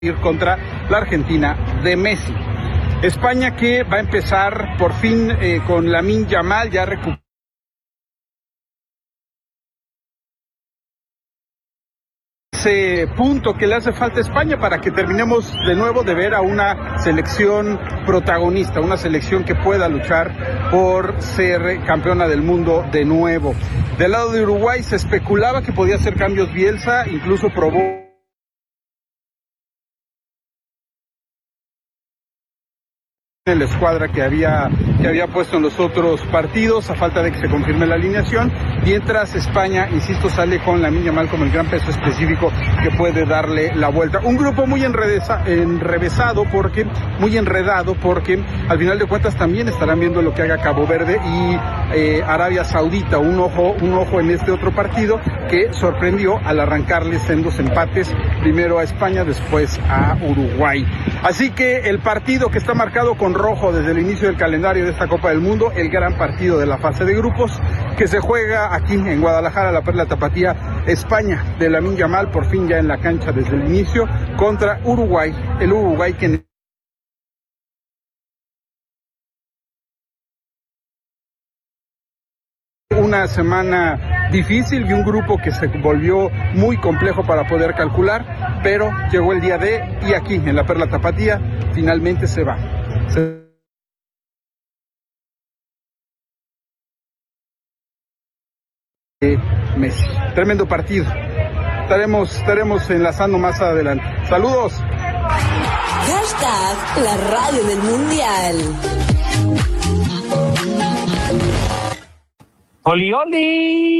ir contra la Argentina de Messi. España que va a empezar por fin con Lamine Yamal, ya recuperó ese punto que le hace falta a España para que terminemos de nuevo de ver a una selección protagonista, una selección que pueda luchar por ser campeona del mundo de nuevo. Del lado de Uruguay se especulaba que podía hacer cambios Bielsa, incluso probó en la escuadra que había puesto en los otros partidos, a falta de que se confirme la alineación, mientras España, insisto, sale con Lamine Yamal como el gran peso específico que puede darle la vuelta. Un grupo muy enredado porque al final de cuentas también estarán viendo lo que haga Cabo Verde y Arabia Saudita, un ojo en este otro partido que sorprendió al arrancarle sendos empates, primero a España, después a Uruguay. Así que el partido que está marcado con rojo desde el inicio del calendario de esta Copa del Mundo, el gran partido de la fase de grupos que se juega aquí en Guadalajara, la Perla Tapatía, España de Lamine Yamal por fin ya en la cancha desde el inicio contra Uruguay, el Uruguay que una semana difícil y un grupo que se volvió muy complejo para poder calcular, pero llegó el día D y aquí en la Perla Tapatía finalmente se va. Messi. Tremendo partido. Estaremos enlazando más adelante. Saludos. Hashtag la radio del mundial. ¡Oli, oli!